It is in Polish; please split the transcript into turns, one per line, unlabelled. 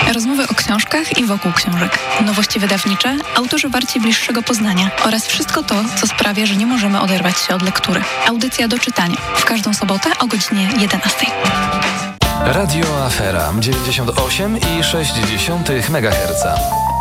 Rozmowy o książkach i wokół książek. Nowości wydawnicze, autorzy warci bliższego poznania oraz wszystko to, co sprawia, że nie możemy oderwać się od lektury. Audycja do czytania. W każdą sobotę o godzinie 11.
Radio Afera 98,6 MHz.